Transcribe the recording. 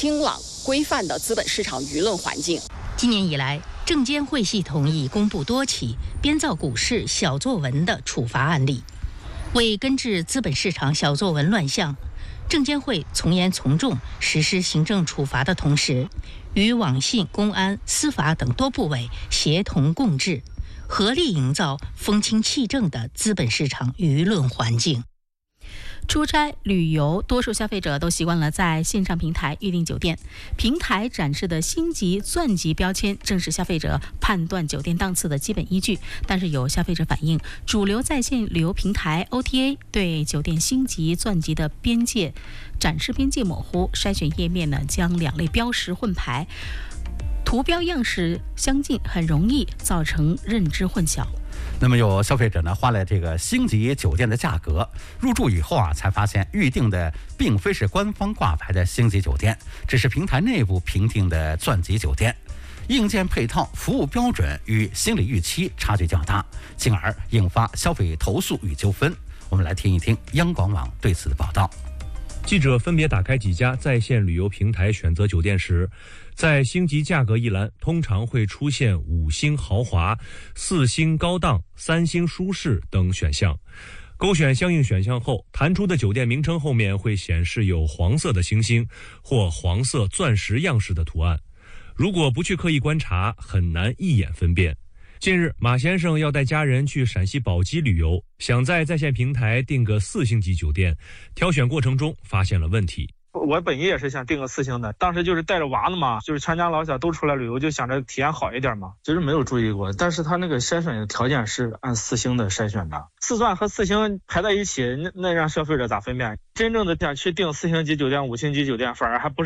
清朗、规范的资本市场舆论环境。 今年以来，证监会系统已公布多起编造股市小作文的处罚案例。为根治资本市场小作文乱象，证监会从严从重实施行政处罚的同时，与网信、公安、司法等多部委协同共治，合力营造风清气正的资本市场舆论环境。 出差、旅游，多数消费者都习惯了在线上平台预订酒店。平台展示的星级、钻级标签正是消费者判断酒店档次的基本依据。但是有消费者反映，主流在线旅游平台 OTA 对酒店星级、钻级的展示边界模糊，筛选页面呢将两类标识混排，图标样式相近，很容易造成认知混淆。 那么有消费者呢花了这个星级酒店的价格，入住以后才发现预定的并非是官方挂牌的星级酒店，只是平台内部评定的钻级酒店，硬件配套、服务标准与心理预期差距较大，进而引发消费投诉与纠纷。我们来听一听央广网对此的报道。 记者分别打开几家在线旅游平台选择酒店时，在星级价格一栏通常会出现5星豪华、4星高档、3星舒适等选项。勾选相应选项后，弹出的酒店名称后面会显示有黄色的星星或黄色钻石样式的图案，如果不去刻意观察，很难一眼分辨。近日，马先生要带家人去陕西宝鸡旅游，想在线平台订个4星级酒店，挑选过程中发现了问题。 我本意也是想订个4星的，当时就是带着娃子嘛，就是全家老小都出来旅游，就想着体验好一点嘛，其实没有注意过。但是他那个筛选的条件是按4星的筛选的，4钻和4星排在一起，那让消费者咋分辨？真正的想去订4星级酒店、5星级酒店，反而还不是